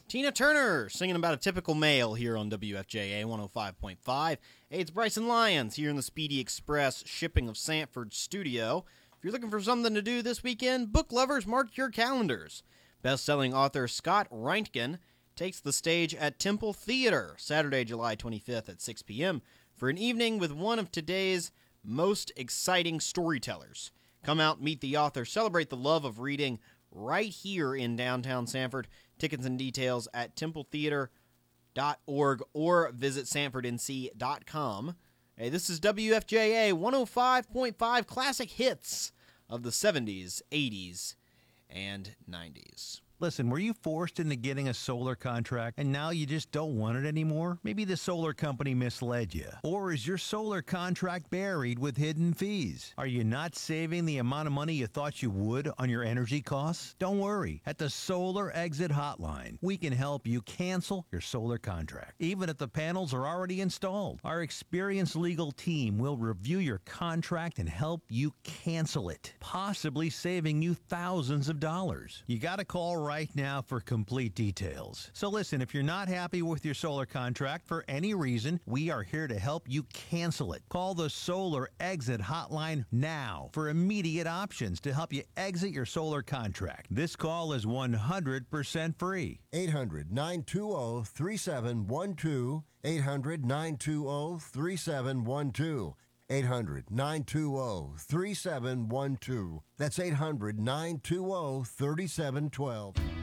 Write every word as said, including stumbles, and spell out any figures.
Tina Turner singing about a typical male here on W F J A one oh five point five. Hey, it's Bryson Lyons here in the Speedy Express Shipping of Sanford studio. If you're looking for something to do this weekend, book lovers, mark your calendars. Best-selling author Scott Reintgen takes the stage at Temple Theater Saturday, July twenty-fifth at six p.m. for an evening with one of today's most exciting storytellers. Come out, meet the author, celebrate the love of reading right here in downtown Sanford. Tickets and details at temple theater dot org or visit sanford n c dot com. Hey, this is W F J A one oh five point five Classic Hits of the seventies, eighties, and nineties. Listen, were you forced into getting a solar contract and now you just don't want it anymore? Maybe the solar company misled you. Or is your solar contract buried with hidden fees? Are you not saving the amount of money you thought you would on your energy costs? Don't worry. At the Solar Exit Hotline, we can help you cancel your solar contract, even if the panels are already installed. Our experienced legal team will review your contract and help you cancel it, possibly saving you thousands of dollars. You got to call right now for complete details. So listen, if you're not happy with your solar contract for any reason, we are here to help you cancel it. Call the Solar Exit Hotline now for immediate options to help you exit your solar contract. This call is one hundred percent free. eight hundred, nine two zero, three seven one two. eight hundred, nine two zero, three seven one two. eight hundred, nine two zero, three seven one two. That's eight hundred, nine two zero, three seven one two.